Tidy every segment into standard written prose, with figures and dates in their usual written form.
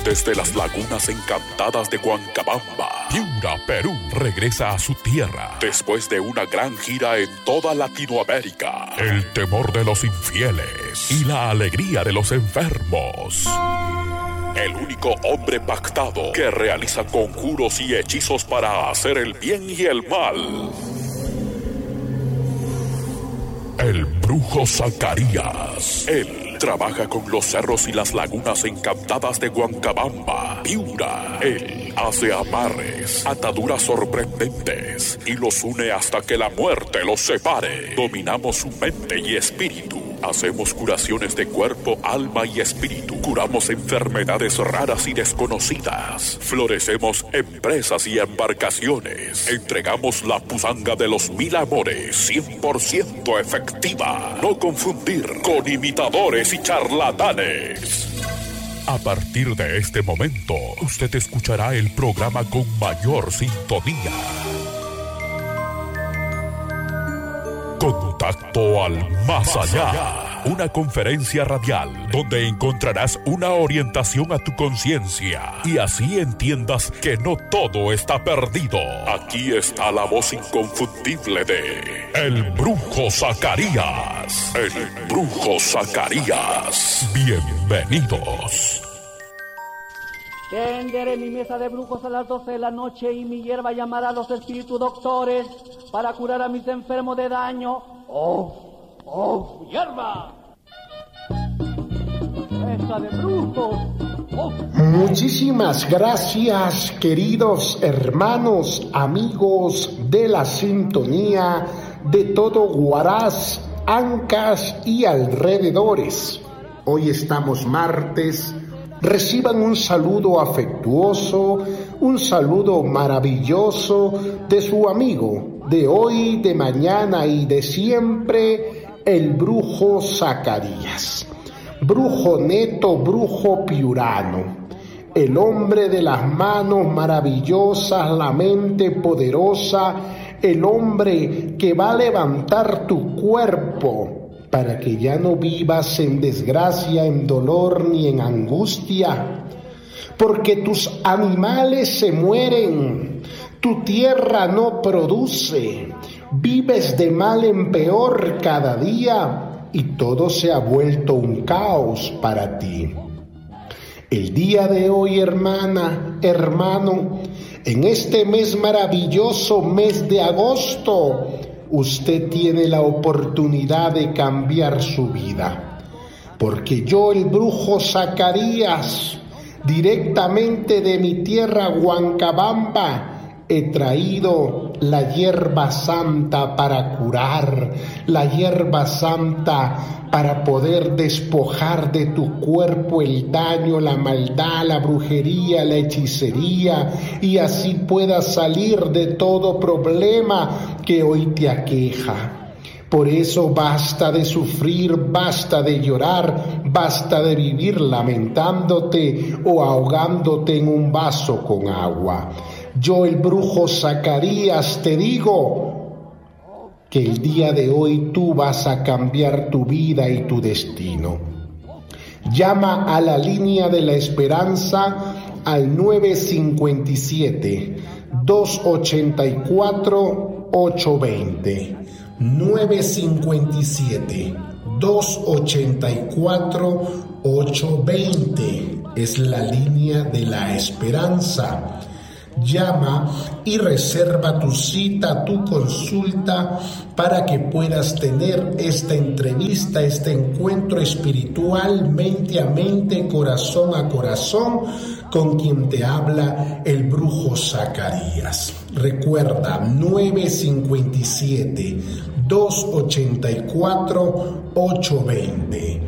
Desde las lagunas encantadas de Huancabamba, Piura, Perú, regresa a su tierra después de una gran gira en toda Latinoamérica. El temor de los infieles y la alegría de los enfermos. El único hombre pactado que realiza conjuros y hechizos para hacer el bien y el mal. El brujo Zacarías. Él trabaja con los cerros y las lagunas encantadas de Huancabamba, Piura. Él hace amarres, ataduras sorprendentes y los une hasta que la muerte los separe. Dominamos su mente y espíritu. Hacemos curaciones de cuerpo, alma y espíritu. Curamos enfermedades raras y desconocidas. Florecemos empresas y embarcaciones. Entregamos la pusanga de los 1000 amores, 100% efectiva. No confundir con imitadores y charlatanes. A partir de este momento, usted escuchará el programa con mayor sintonía. Contacto al Más Allá, una conferencia radial donde encontrarás una orientación a tu conciencia y así entiendas que no todo está perdido. Aquí está la voz inconfundible de El Brujo Zacarías. El Brujo Zacarías. Bienvenidos. Tenderé mi mesa de brujos a las 12 de la noche y mi hierba llamará a los espíritus doctores para curar a mis enfermos de daño. ¡Oh, hierba! Mesa de brujos. Muchísimas gracias, queridos hermanos, amigos de la sintonía de todo Huaraz, Ancash y alrededores. Hoy estamos martes. Reciban un saludo afectuoso, un saludo maravilloso de su amigo de hoy, de mañana y de siempre, el brujo Zacarías. Brujo neto, brujo piurano, el hombre de las manos maravillosas, la mente poderosa, el hombre que va a levantar tu cuerpo para que ya no vivas en desgracia, en dolor ni en angustia, porque tus animales se mueren, tu tierra no produce, vives de mal en peor cada día y todo se ha vuelto un caos para ti. El día de hoy, hermana, hermano, en este mes maravilloso, mes de agosto, usted tiene la oportunidad de cambiar su vida, porque yo, el brujo Zacarías, directamente de mi tierra Huancabamba, he traído la hierba santa para curar, la hierba santa para poder despojar de tu cuerpo el daño, la maldad, la brujería, la hechicería, y así puedas salir de todo problema que hoy te aqueja. Por eso basta de sufrir, basta de llorar, basta de vivir lamentándote o ahogándote en un vaso con agua. Yo, el brujo Zacarías, te digo que el día de hoy tú vas a cambiar tu vida y tu destino. Llama a la línea de la esperanza al 957-284-820. 957-284-820 es la línea de la esperanza. Llama y reserva tu cita, tu consulta, para que puedas tener esta entrevista, este encuentro espiritual, mente a mente, corazón a corazón, con quien te habla el brujo Zacarías. Recuerda, 957-284-820.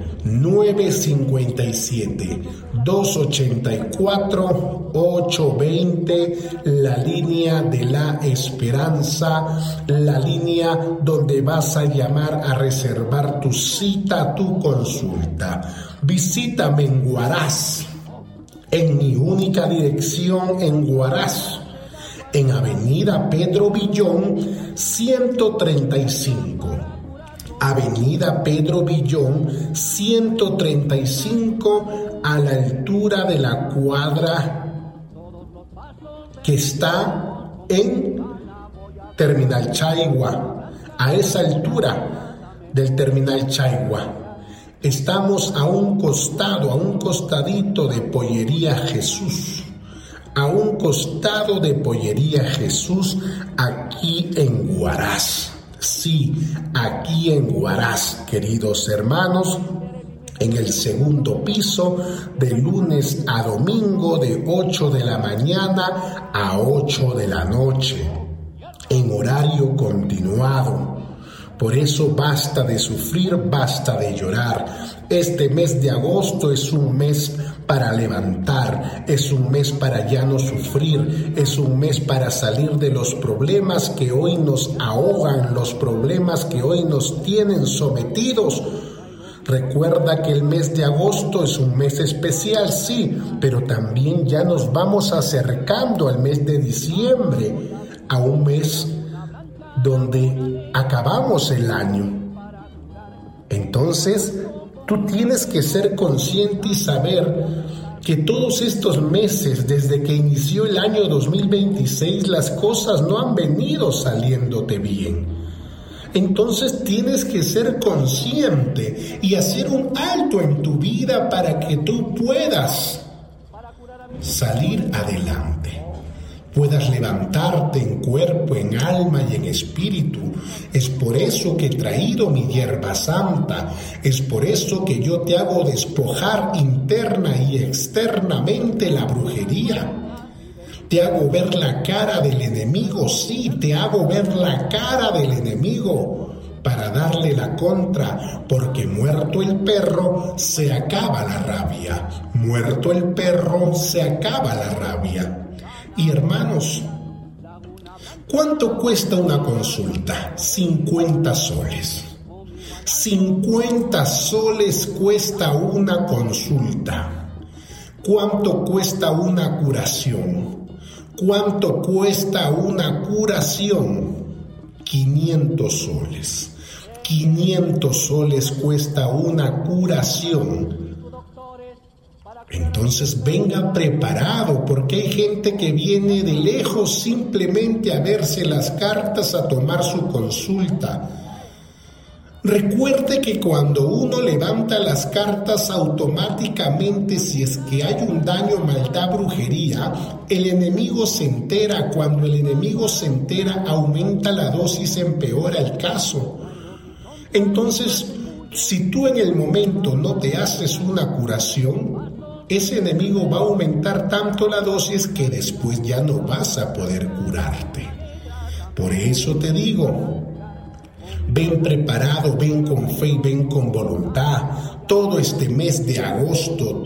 957-284-820, la línea de la esperanza, la línea donde vas a llamar a reservar tu cita, tu consulta. Visítame en Huaraz, en mi única dirección en Huaraz, en Avenida Pedro Villón 135. Avenida Pedro Villón 135, a la altura de la cuadra que está en Terminal Chaigua, a esa altura del Terminal Chaigua. Estamos a un costadito de Pollería Jesús, a un costado de Pollería Jesús, aquí en Huaraz. Sí, aquí en Huaraz, queridos hermanos, en el segundo piso, de lunes a domingo, de 8 de la mañana a 8 de la noche, en horario continuado. Por eso basta de sufrir, basta de llorar. Este mes de agosto es un mes para levantar, es un mes para ya no sufrir, es un mes para salir de los problemas que hoy nos ahogan, los problemas que hoy nos tienen sometidos. Recuerda que el mes de agosto es un mes especial, sí, pero también ya nos vamos acercando al mes de diciembre, a un mes donde acabamos el año. Entonces, tú tienes que ser consciente y saber que todos estos meses, desde que inició el año 2026, las cosas no han venido saliéndote bien. Entonces tienes que ser consciente y hacer un alto en tu vida para que tú puedas salir adelante, puedas levantarte en cuerpo, en alma y en espíritu. Es por eso que he traído mi hierba santa, es por eso que yo te hago despojar interna y externamente la brujería. Te hago ver la cara del enemigo, sí, te hago ver la cara del enemigo para darle la contra, porque muerto el perro se acaba la rabia, muerto el perro se acaba la rabia. Y hermanos, ¿cuánto cuesta una consulta? 50 soles. 50 soles cuesta una consulta. ¿Cuánto cuesta una curación? ¿Cuánto cuesta una curación? 500 soles. 500 soles cuesta una curación. Entonces venga preparado, porque hay gente que viene de lejos simplemente a verse las cartas, a tomar su consulta. Recuerde que cuando uno levanta las cartas, automáticamente, si es que hay un daño, maldad, brujería, el enemigo se entera. Cuando el enemigo se entera, aumenta la dosis, empeora el caso. Entonces, si tú en el momento no te haces una curación, ese enemigo va a aumentar tanto la dosis que después ya no vas a poder curarte. Por eso te digo, ven preparado, ven con fe y ven con voluntad. Todo este mes de agosto,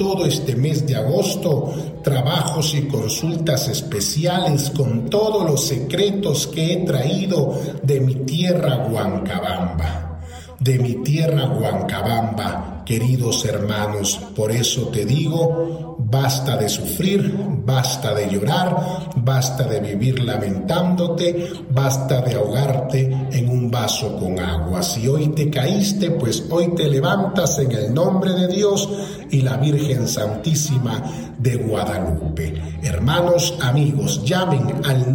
trabajos y consultas especiales con todos los secretos que he traído de mi tierra Huancabamba. De mi tierra Huancabamba, queridos hermanos. Por eso te digo, basta de sufrir, basta de llorar, basta de vivir lamentándote, basta de ahogarte en un vaso con agua. Si hoy te caíste, pues hoy te levantas en el nombre de Dios y la Virgen Santísima de Guadalupe. Hermanos, amigos, llamen al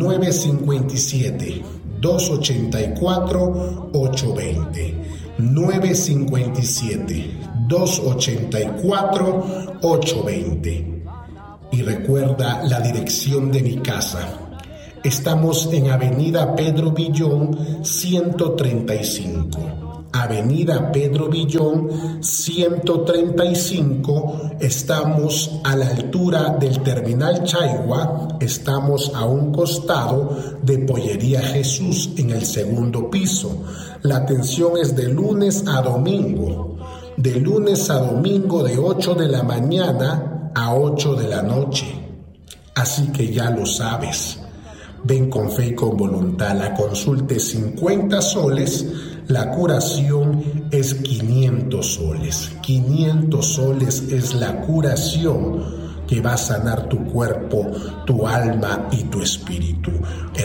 957-284-820. 957-284-820. Y recuerda la dirección de mi casa. Estamos en Avenida Pedro Villón 135. Avenida Pedro Villón 135. Estamos a la altura del Terminal Chaigua. Estamos a un costado de Pollería Jesús, en el segundo piso. La atención es de lunes a domingo. De lunes a domingo, de 8 de la mañana a 8 de la noche. Así que ya lo sabes. Ven con fe y con voluntad. La consulta es 50 soles. La curación es 500 soles. 500 soles es la curación que va a sanar tu cuerpo, tu alma y tu espíritu.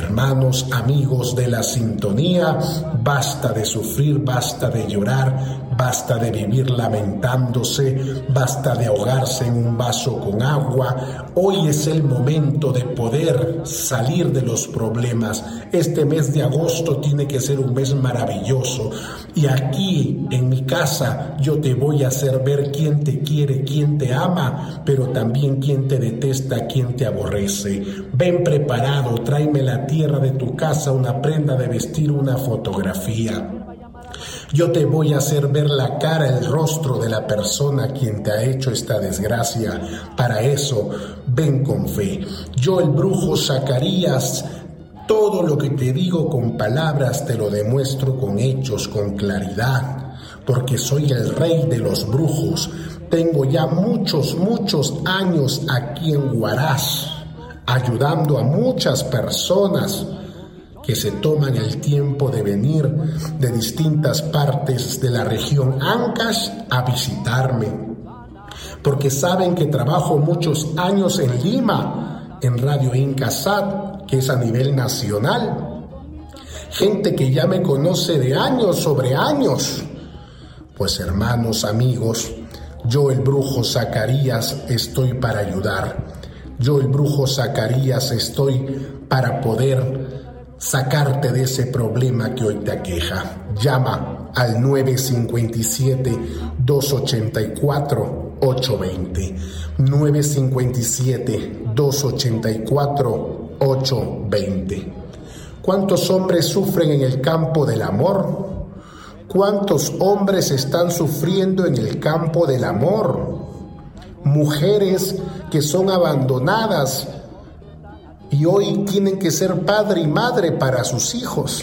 Hermanos, amigos de la sintonía, basta de sufrir, basta de llorar, Basta de vivir lamentándose, basta de ahogarse en un vaso con agua. Hoy es el momento de poder salir de los problemas. Este mes de agosto tiene que ser un mes maravilloso. Y aquí en mi casa yo te voy a hacer ver quién te quiere, quién te ama, pero también quién te detesta, quién te aborrece. Ven preparado, tráeme la tierra de tu casa, una prenda de vestir, una fotografía. Yo te voy a hacer ver la cara, el rostro de la persona a quien te ha hecho esta desgracia. Para eso, ven con fe. Yo, el brujo Zacarías, todo lo que te digo con palabras te lo demuestro con hechos, con claridad, porque soy el rey de los brujos. Tengo ya muchos años aquí en Huaraz, ayudando a muchas personas que se toman el tiempo de venir de distintas partes de la región Ancash a visitarme, porque saben que trabajo muchos años en Lima, en Radio Incasat, que es a nivel nacional. Gente que ya me conoce de años sobre años. Pues hermanos, amigos, yo el brujo Zacarías estoy para ayudar. Yo el brujo Zacarías estoy para poder sacarte de ese problema que hoy te aqueja. Llama al 957-284-820. 957-284-820. ¿Cuántos hombres sufren en el campo del amor? ¿Cuántos hombres están sufriendo en el campo del amor? Mujeres que son abandonadas y hoy tienen que ser padre y madre para sus hijos.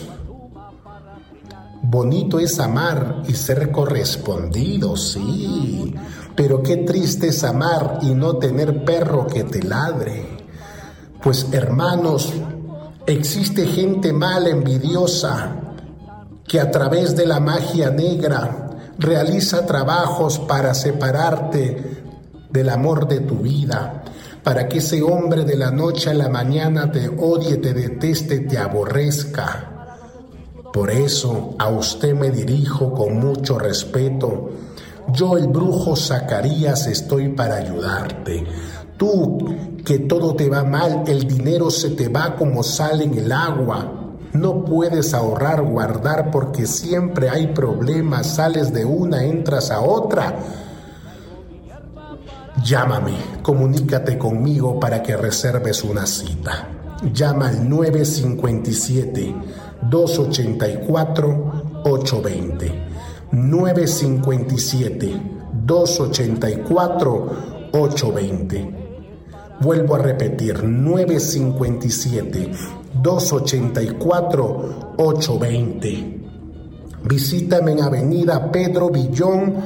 Bonito es amar y ser correspondido, sí, pero qué triste es amar y no tener perro que te ladre. Pues hermanos, existe gente mala, envidiosa, que a través de la magia negra realiza trabajos para separarte del amor de tu vida, para que ese hombre de la noche a la mañana te odie, te deteste, te aborrezca. Por eso a usted me dirijo con mucho respeto. Yo, el brujo Zacarías, estoy para ayudarte. Tú, que todo te va mal, el dinero se te va como sale en el agua. No puedes ahorrar, guardar, porque siempre hay problemas. Sales de una, entras a otra. Llámame, comunícate conmigo para que reserves una cita. Llama al 957-284-820. 957-284-820. Vuelvo a repetir, 957-284-820. Visítame en Avenida Pedro Villón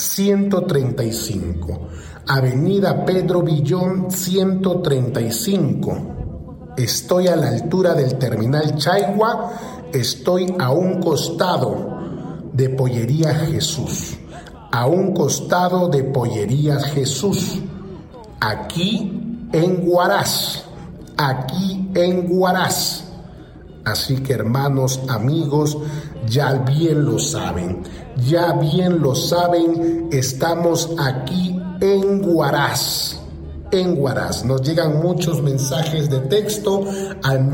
135. Avenida Pedro Villón 135. Estoy a la altura del Terminal Chaigua. Estoy a un costado de Pollería Jesús. A un costado de Pollería Jesús. Aquí en Huaraz. Aquí en Huaraz. Así que hermanos, amigos, ya bien lo saben, estamos aquí en Huaraz, Nos llegan muchos mensajes de texto al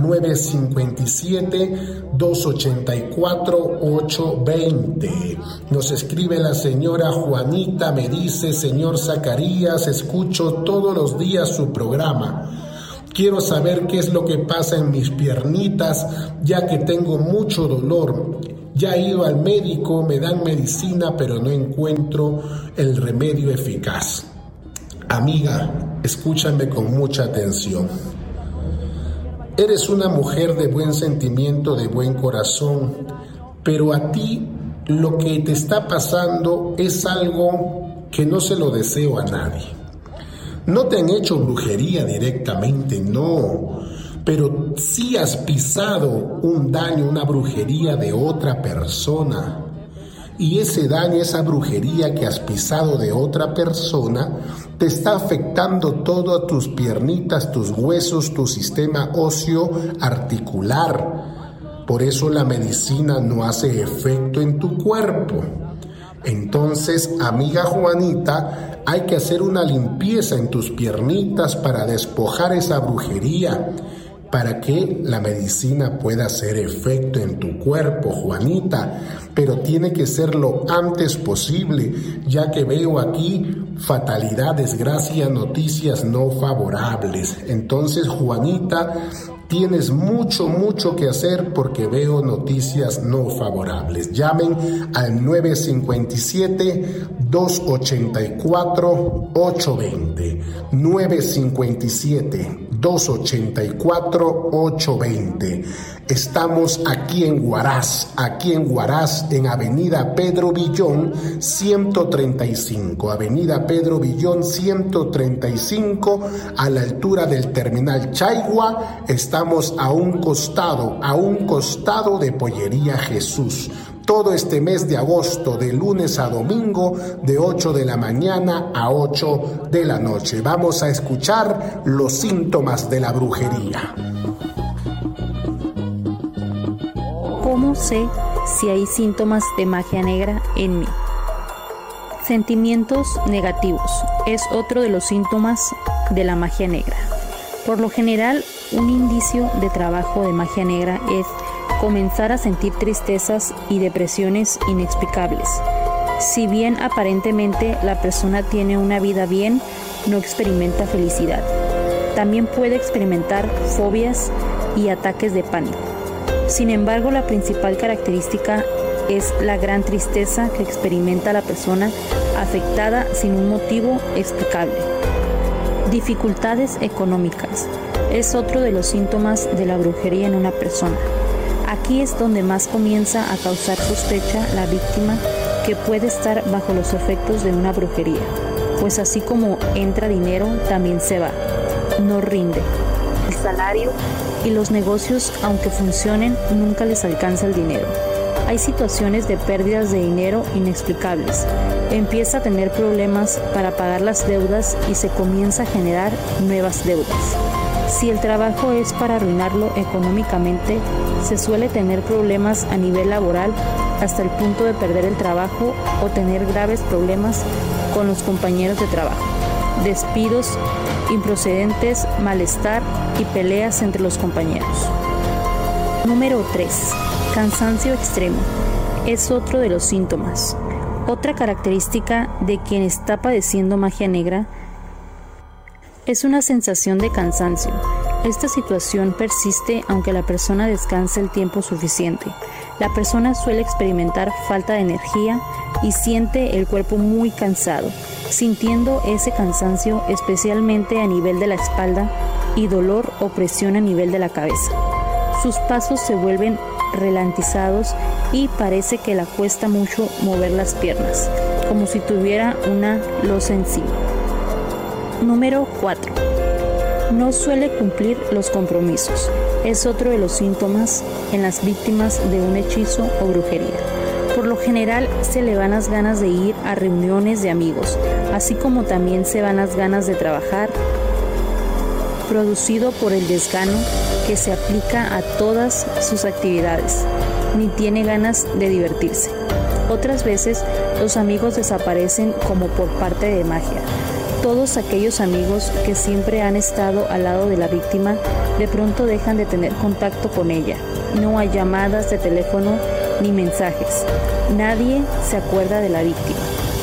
957-284-820. Nos escribe la señora Juanita, me dice: señor Zacarías, escucho todos los días su programa. Quiero saber qué es lo que pasa en mis piernitas, ya que tengo mucho dolor. Ya he ido al médico, me dan medicina, pero no encuentro el remedio eficaz. Amiga, escúchame con mucha atención. Eres una mujer de buen sentimiento, de buen corazón, pero a ti lo que te está pasando es algo que no se lo deseo a nadie. No te han hecho brujería directamente, no, pero sí has pisado un daño, una brujería de otra persona. Y ese daño, esa brujería que has pisado de otra persona, te está afectando todo a tus piernitas, tus huesos, tu sistema óseo articular. Por eso la medicina no hace efecto en tu cuerpo. Entonces, amiga Juanita, hay que hacer una limpieza en tus piernitas para despojar esa brujería, para que la medicina pueda hacer efecto en tu cuerpo, Juanita, pero tiene que ser lo antes posible, ya que veo aquí fatalidad, desgracia, noticias no favorables. Entonces, Juanita, tienes mucho que hacer porque veo noticias no favorables. Llamen al 957-284-820. 957-284-820. Estamos aquí en Huaraz, en Avenida Pedro Villón 135. Avenida Pedro Villón 135, a la altura del Terminal Chaigua. Estamos a un costado de Pollería Jesús. Todo este mes de agosto, de lunes a domingo, de 8 de la mañana a 8 de la noche. Vamos a escuchar los síntomas de la brujería. ¿Cómo sé si hay síntomas de magia negra en mí? Sentimientos negativos es otro de los síntomas de la magia negra. Por lo general, un indicio de trabajo de magia negra es comenzar a sentir tristezas y depresiones inexplicables. Si bien aparentemente la persona tiene una vida bien, no experimenta felicidad. También puede experimentar fobias y ataques de pánico. Sin embargo, la principal característica es la gran tristeza que experimenta la persona afectada sin un motivo explicable. Dificultades económicas es otro de los síntomas de la brujería en una persona. Aquí es donde más comienza a causar sospecha la víctima, que puede estar bajo los efectos de una brujería, pues así como entra dinero, también se va, no rinde. El salario y los negocios, aunque funcionen, nunca les alcanza el dinero. Hay situaciones de pérdidas de dinero inexplicables. Empieza a tener problemas para pagar las deudas y se comienza a generar nuevas deudas. Si el trabajo es para arruinarlo económicamente, se suele tener problemas a nivel laboral hasta el punto de perder el trabajo o tener graves problemas con los compañeros de trabajo. Despidos improcedentes, malestar y peleas entre los compañeros. Número 3. Cansancio extremo. Es otro de los síntomas. Otra característica de quien está padeciendo magia negra es una sensación de cansancio. Esta situación persiste aunque la persona descanse el tiempo suficiente. La persona suele experimentar falta de energía y siente el cuerpo muy cansado, sintiendo ese cansancio especialmente a nivel de la espalda y dolor o presión a nivel de la cabeza. Sus pasos se vuelven ralentizados y parece que le cuesta mucho mover las piernas, como si tuviera una losa encima. Número 4. No suele cumplir los compromisos. Es otro de los síntomas en las víctimas de un hechizo o brujería. Por lo general se le van las ganas de ir a reuniones de amigos, así como también se van las ganas de trabajar, producido por el desgano que se aplica a todas sus actividades, ni tiene ganas de divertirse. Otras veces los amigos desaparecen como por parte de magia. Todos aquellos amigos que siempre han estado al lado de la víctima de pronto dejan de tener contacto con ella. No hay llamadas de teléfono ni mensajes. Nadie se acuerda de la víctima.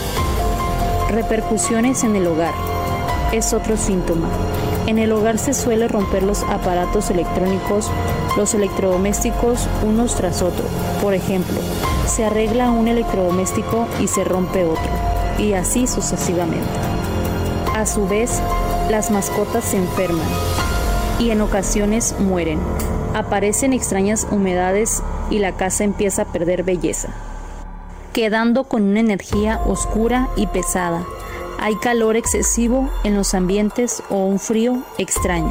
Repercusiones en el hogar es otro síntoma. En el hogar se suele romper los aparatos electrónicos, los electrodomésticos unos tras otro. Por ejemplo, se arregla un electrodoméstico y se rompe otro, y así sucesivamente. A su vez, las mascotas se enferman y en ocasiones mueren. Aparecen extrañas humedades y la casa empieza a perder belleza, quedando con una energía oscura y pesada. Hay calor excesivo en los ambientes o un frío extraño.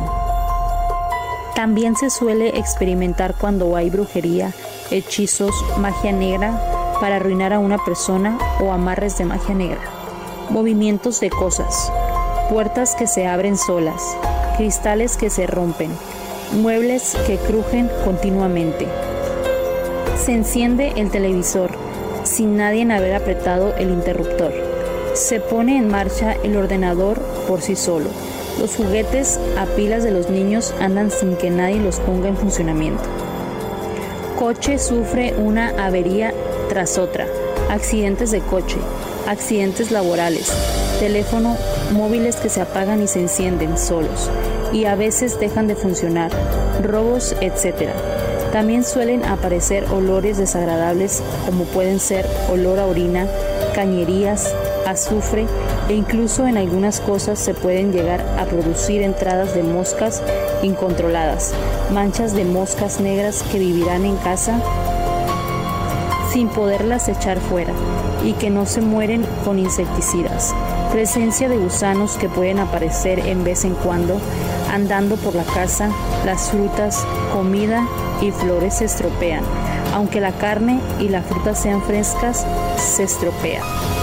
También se suele experimentar cuando hay brujería, hechizos, magia negra para arruinar a una persona o amarres de magia negra. Movimientos de cosas, puertas que se abren solas, cristales que se rompen, muebles que crujen continuamente. Se enciende el televisor sin nadie haber apretado el interruptor. Se pone en marcha el ordenador por sí solo. Los juguetes a pilas de los niños andan sin que nadie los ponga en funcionamiento. Coche sufre una avería tras otra. Accidentes de coche, accidentes laborales, teléfono móviles que se apagan y se encienden solos y a veces dejan de funcionar, robos, etc. También suelen aparecer olores desagradables como pueden ser olor a orina, cañerías, azufre e incluso en algunas cosas se pueden llegar a producir entradas de moscas incontroladas, manchas de moscas negras que vivirán en casa sin poderlas echar fuera y que no se mueren con insecticidas. Presencia de gusanos que pueden aparecer en vez en cuando andando por la casa, las frutas, comida y flores se estropean. Aunque la carne y la fruta sean frescas, se estropea.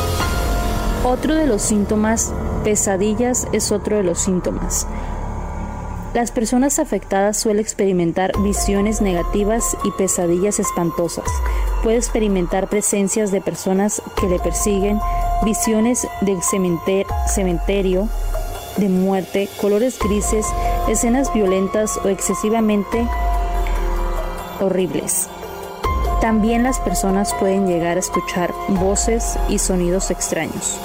Otro de los síntomas, pesadillas es otro de los síntomas. Las personas afectadas suelen experimentar visiones negativas y pesadillas espantosas. Puede experimentar presencias de personas que le persiguen, visiones de cementerio, de muerte, colores grises, escenas violentas o excesivamente horribles. También las personas pueden llegar a escuchar voces y sonidos extraños.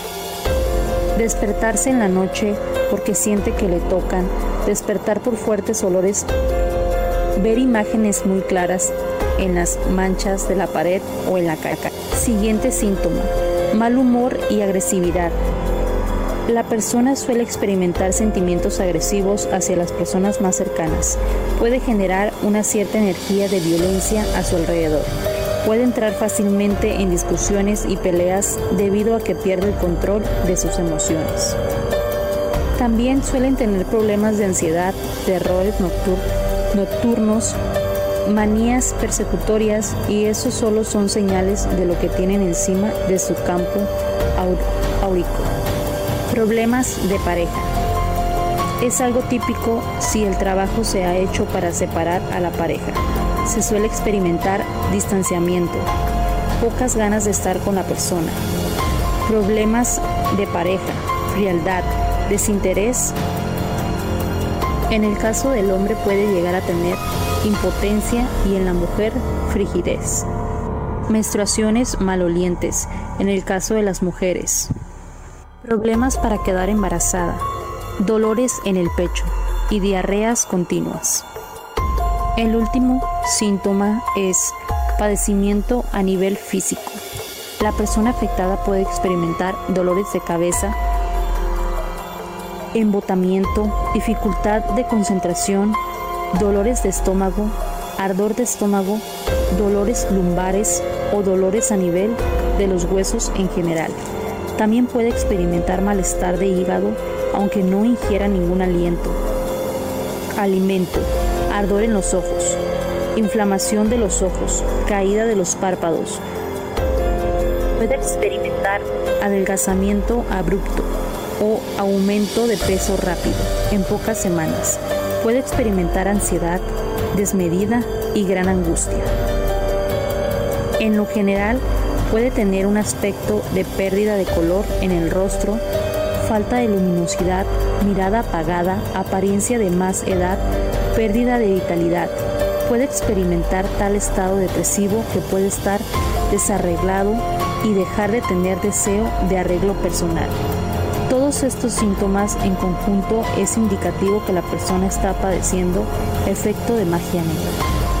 Despertarse en la noche porque siente que le tocan, despertar por fuertes olores, ver imágenes muy claras en las manchas de la pared o en la caca. Siguiente síntoma, mal humor y agresividad. La persona suele experimentar sentimientos agresivos hacia las personas más cercanas. Puede generar una cierta energía de violencia a su alrededor. Puede entrar fácilmente en discusiones y peleas debido a que pierde el control de sus emociones. También suelen tener problemas de ansiedad, terrores nocturnos, manías persecutorias y eso solo son señales de lo que tienen encima de su campo áurico. Problemas de pareja. Es algo típico si el trabajo se ha hecho para separar a la pareja. Se suele experimentar distanciamiento, pocas ganas de estar con la persona, problemas de pareja, frialdad, desinterés. En el caso del hombre puede llegar a tener impotencia y en la mujer frigidez. Menstruaciones malolientes, en el caso de las mujeres. Problemas para quedar embarazada, dolores en el pecho y diarreas continuas. El último síntoma es padecimiento a nivel físico. La persona afectada puede experimentar dolores de cabeza, embotamiento, dificultad de concentración, dolores de estómago, ardor de estómago, dolores lumbares o dolores a nivel de los huesos en general. También puede experimentar malestar de hígado, aunque no ingiera ningún alimento, ardor en los ojos, inflamación de los ojos, caída de los párpados. Puede experimentar adelgazamiento abrupto o aumento de peso rápido en pocas semanas. Puede experimentar ansiedad desmedida y gran angustia. En lo general, puede tener un aspecto de pérdida de color en el rostro, falta de luminosidad, mirada apagada, apariencia de más edad, pérdida de vitalidad. Puede experimentar tal estado depresivo que puede estar desarreglado y dejar de tener deseo de arreglo personal. Todos estos síntomas en conjunto es indicativo que la persona está padeciendo efecto de magia negra.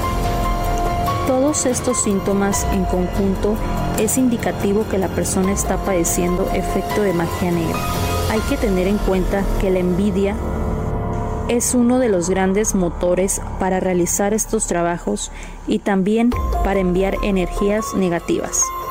Todos estos síntomas en conjunto es indicativo que la persona está padeciendo efecto de magia negra. Hay que tener en cuenta que la envidia es uno de los grandes motores para realizar estos trabajos y también para enviar energías negativas.